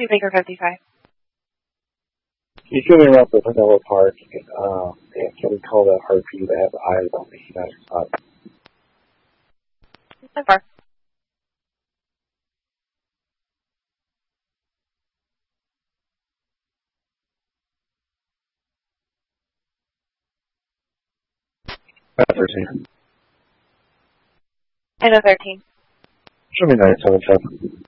Copy, Baker 55. You should be around for Vanilla Park. And can we call that hard for you to have eyes on the United spot? So far. That's 13. I know 13. Show me 977.